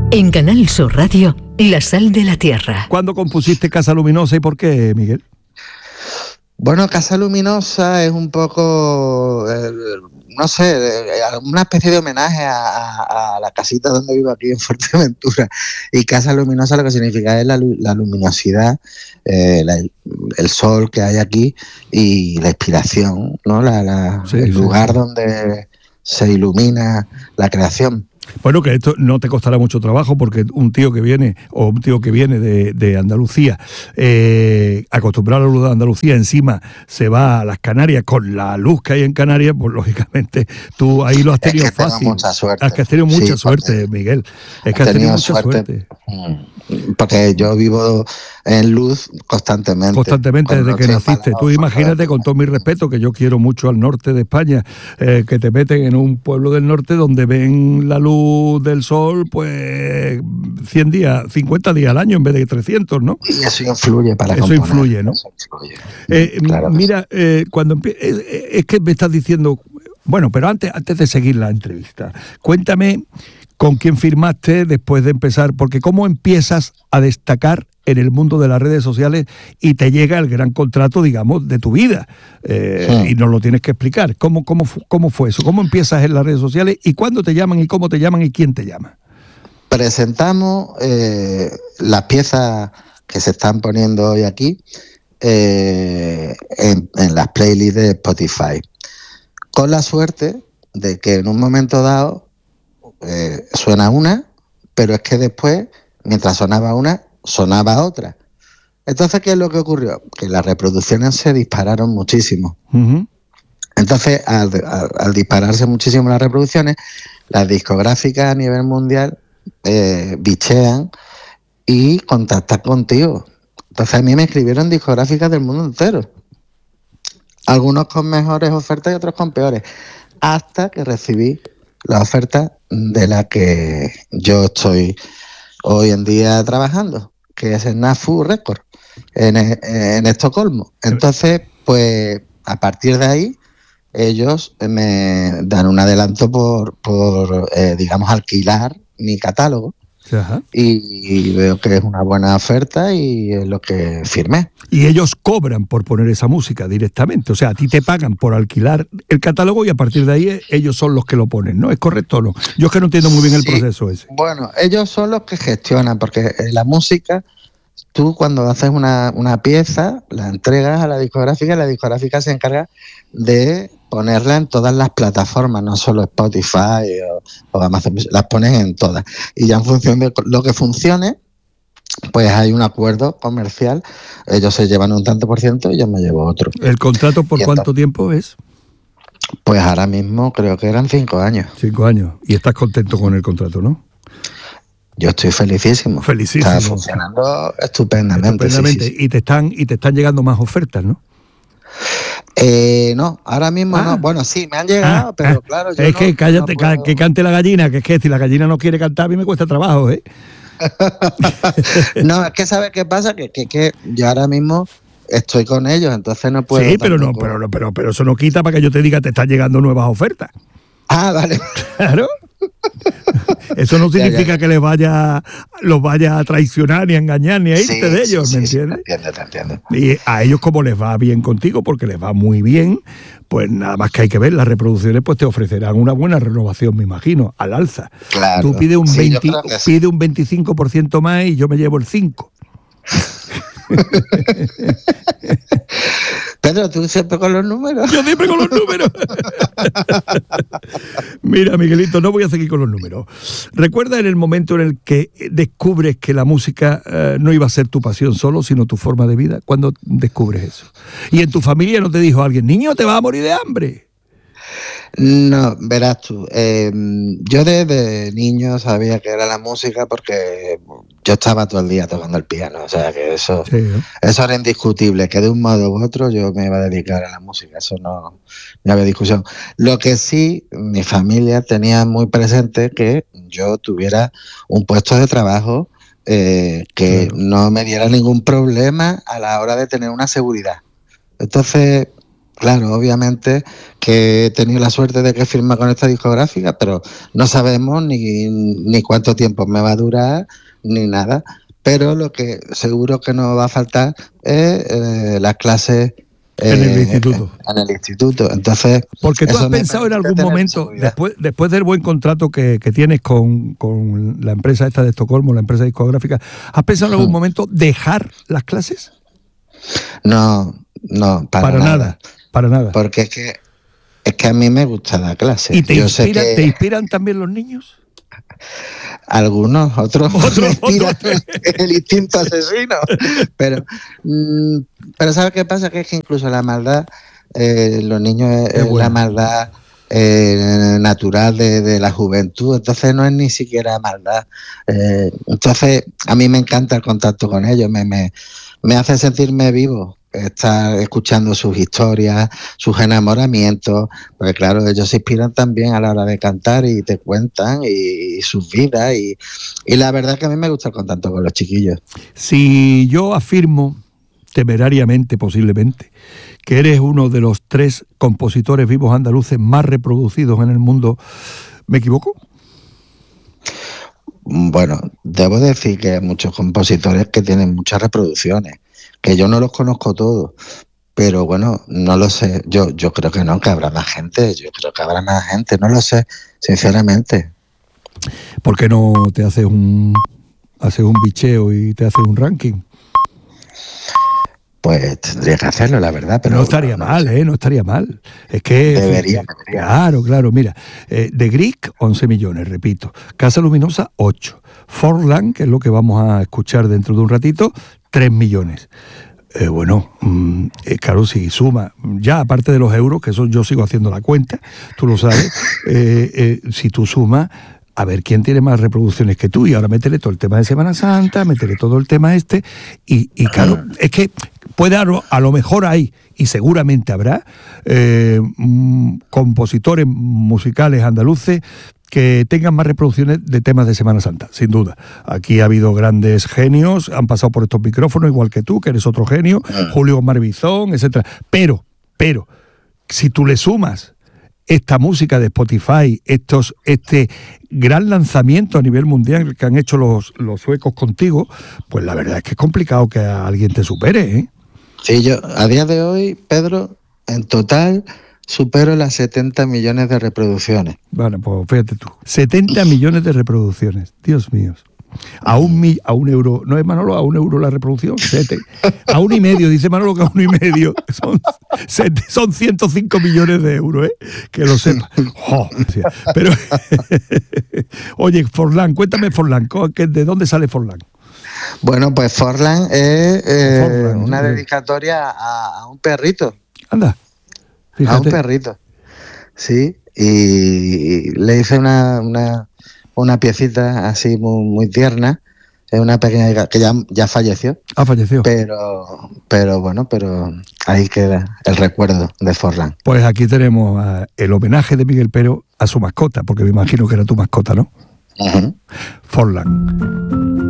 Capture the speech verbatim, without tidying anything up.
En Canal Sur Radio, La Sal de la Tierra. ¿Cuándo compusiste Casa Luminosa y por qué, Miguel? Bueno, Casa Luminosa es un poco, eh, no sé, una especie de homenaje a, a, a la casita donde vivo aquí en Fuerteventura. Y Casa Luminosa lo que significa es la, la luminosidad, eh, la, el sol que hay aquí y la inspiración, ¿no? La, la, sí, el sí, lugar sí. donde se ilumina la creación. Bueno, que esto no te costará mucho trabajo porque un tío que viene, o un tío que viene de, de Andalucía, eh, acostumbrado a la luz de Andalucía, encima se va a las Canarias con la luz que hay en Canarias, pues lógicamente tú ahí lo has tenido es que fácil. Tengo mucha suerte. Es que has tenido mucha sí, suerte, Miguel. Es que has tenido mucha suerte. suerte. Porque yo vivo en luz constantemente. Constantemente desde que naciste. Tú imagínate, con todo mi respeto, que yo quiero mucho al norte de España, eh, que te meten en un pueblo del norte donde ven la luz del sol, pues cien días, cincuenta días al año en vez de trescientos, ¿no? Y eso influye para Eso componer. influye, ¿no? Eso influye. Eh, claro mira, eh, cuando empie- es, es que me estás diciendo, bueno, pero antes, antes de seguir la entrevista, cuéntame con quién firmaste después de empezar, porque cómo empiezas a destacar en el mundo de las redes sociales y te llega el gran contrato, digamos, de tu vida. Eh, sí. Y nos lo tienes que explicar. ¿Cómo, cómo, ¿Cómo fue eso? ¿Cómo empiezas en las redes sociales y cuándo te llaman y cómo te llaman y quién te llama? Presentamos eh, las piezas que se están poniendo hoy aquí eh, en, en las playlists de Spotify. Con la suerte de que en un momento dado eh, suena una, pero es que después, mientras sonaba una, sonaba otra. Entonces, ¿qué es lo que ocurrió? Que las reproducciones se dispararon muchísimo. Uh-huh. Entonces, al, al, al dispararse muchísimo las reproducciones, las discográficas a nivel mundial eh, bichean y contactan contigo. Entonces, a mí me escribieron discográficas del mundo entero. Algunos con mejores ofertas y otros con peores. Hasta que recibí la oferta de la que yo estoy hoy en día trabajando, que es en Nafu Records, en, en Estocolmo. Entonces, pues a partir de ahí, ellos me dan un adelanto por, por eh, digamos, alquilar mi catálogo. Ajá. Y veo que es una buena oferta y es lo que firmé. Y ellos cobran por poner esa música directamente, o sea, a ti te pagan por alquilar el catálogo y a partir de ahí ellos son los que lo ponen, ¿no? ¿Es correcto o no? Yo es que no entiendo muy bien el sí, proceso ese. Bueno, ellos son los que gestionan, porque la música, tú cuando haces una, una pieza, la entregas a la discográfica y la discográfica se encarga de ponerla en todas las plataformas, no solo Spotify o, o Amazon, las pones en todas. Y ya en función de lo que funcione, pues hay un acuerdo comercial, ellos se llevan un tanto por ciento y yo me llevo otro. ¿El contrato por y cuánto entonces, tiempo es? Pues ahora mismo creo que eran cinco años. Cinco años. Y estás contento con el contrato, ¿no? Yo estoy felicísimo. Felicísimo. Está funcionando estupendamente. Estupendamente. Sí, sí, sí. Y te están, y te están llegando más ofertas, ¿no? Eh, no, ahora mismo ah. no. Bueno, sí, me han llegado, ah, pero claro. Yo es no, que cállate, no puedo... que cante la gallina, que es que si la gallina no quiere cantar, a mí me cuesta trabajo, ¿eh? No, es que ¿sabes qué pasa? Que, que, que yo ahora mismo estoy con ellos, entonces no puedo. Sí, pero no, pero, no, pero, pero eso no quita para que yo te diga te están llegando nuevas ofertas. Ah, vale. Claro. Eso no significa ya, ya. que les vaya, los vaya a traicionar ni a engañar ni a irte sí, de ellos, sí, ¿me sí, entiendes? Sí, te entiendo, te entiendo. Y a ellos como les va bien contigo, porque les va muy bien, pues nada más que hay que ver, las reproducciones pues te ofrecerán una buena renovación, me imagino, al alza. Claro. Tú pides un, sí, veinte, pide sí. un veinticinco por ciento más y yo me llevo el cinco por ciento. Pedro, tú siempre con los números. Yo siempre con los números. Mira, Miguelito, no voy a seguir con los números. ¿Recuerdas en el momento en el que descubres que la música eh, no iba a ser tu pasión solo, sino tu forma de vida? ¿Cuándo descubres eso? Y en tu familia no te dijo alguien, niño, te vas a morir de hambre. No, verás tú, eh, yo desde niño sabía que era la música porque yo estaba todo el día tocando el piano, o sea que eso, sí, ¿eh? Eso era indiscutible, que de un modo u otro yo me iba a dedicar a la música, eso no, no había discusión. Lo que sí, mi familia tenía muy presente que yo tuviera un puesto de trabajo eh, que claro. no me diera ningún problema a la hora de tener una seguridad. Entonces, Claro, obviamente que he tenido la suerte de que firma con esta discográfica, pero no sabemos ni, ni cuánto tiempo me va a durar, ni nada. Pero lo que seguro que no va a faltar es eh, las clases eh, en el instituto. En el instituto. Entonces, porque tú has pensado en algún momento, después, después del buen contrato que, que tienes con, con la empresa esta de Estocolmo, la empresa discográfica, ¿has pensado en algún momento dejar las clases? No, no, para, para nada. nada. Para nada. Porque es que es que a mí me gusta la clase. ¿Y te, Yo inspira, sé que te inspiran también los niños? Algunos, otros ¿Otro, me inspiran otro? el instinto asesino. Pero, mmm, pero ¿sabes qué pasa? Que es que incluso la maldad, eh, los niños es, es bueno. La maldad eh, natural de, de la juventud, entonces no es ni siquiera maldad. Eh, entonces, a mí me encanta el contacto con ellos, me, me, me hace sentirme vivo. Estar escuchando sus historias, sus enamoramientos, porque claro, ellos se inspiran también a la hora de cantar y te cuentan y, y sus vidas y, y la verdad es que a mí me gusta el contacto con los chiquillos. Si yo afirmo, temerariamente posiblemente, que eres uno de los tres compositores vivos andaluces más reproducidos en el mundo, ¿me equivoco? Bueno, debo decir que hay muchos compositores que tienen muchas reproducciones, que yo no los conozco todos, pero bueno, no lo sé, yo yo creo que no, que habrá más gente, yo creo que habrá más gente, no lo sé, sinceramente. ¿Por qué no te haces un haces un bicheo y te haces un ranking? Pues tendría que hacerlo, la verdad, pero no estaría no, mal, no sé. ¿eh? No estaría mal. Es que debería, eh, debería. Claro, claro, mira, eh, The Greek, once millones, repito. Casa Luminosa, ocho. Forlán, que es lo que vamos a escuchar dentro de un ratito, tres millones. Eh, bueno, mmm, eh, claro, si suma, ya aparte de los euros, que eso yo sigo haciendo la cuenta, tú lo sabes, eh, eh, si tú sumas, a ver quién tiene más reproducciones que tú, y ahora métele todo el tema de Semana Santa, métele todo el tema este, y, y claro, es que puede a lo, a lo mejor hay, y seguramente habrá, eh, mm, compositores musicales andaluces que tengan más reproducciones de temas de Semana Santa, sin duda. Aquí ha habido grandes genios, han pasado por estos micrófonos, igual que tú, que eres otro genio, Julio Marbizón, etcétera. Pero, pero, si tú le sumas esta música de Spotify, estos, este gran lanzamiento a nivel mundial que han hecho los, los suecos contigo, pues la verdad es que es complicado que a alguien te supere, ¿eh? Sí, yo a día de hoy, Pedro, en total supero las setenta millones de reproducciones. Bueno, pues fíjate tú, setenta millones de reproducciones, Dios mío. A un, mi, a un euro, ¿no es Manolo? A un euro la reproducción, sete. A un y medio, dice Manolo que a uno y medio. Son, sete, son ciento cinco millones de euros, ¿eh? Que lo sepa. Oh, pero, oye, Forlán, cuéntame Forlán, ¿de dónde sale Forlán? Bueno, pues Forlán es eh, Forlán, una ¿sí? dedicatoria a, a un perrito. Anda, fíjate. A un perrito, sí, y le hice una... una una piecita así muy, muy tierna, es una pequeña que ya, ya falleció. Ah, falleció. Pero, pero bueno, pero ahí queda el recuerdo de Forlán. Pues aquí tenemos uh, el homenaje de Miguel Pero a su mascota, porque me imagino que era tu mascota, ¿no? Uh-huh. Forlán.